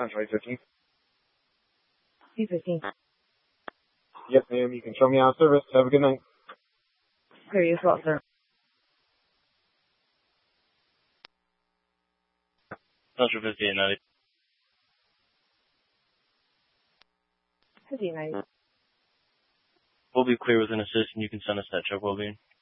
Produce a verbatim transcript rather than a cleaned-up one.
Century fifteen. C fifteen. Yes, ma'am. You can show me out of service. Have a good night. Clear you as well, sir. Central fifty-eight ninety. fifteen ninety. We'll be clear with an assist, and you can send us that check well being.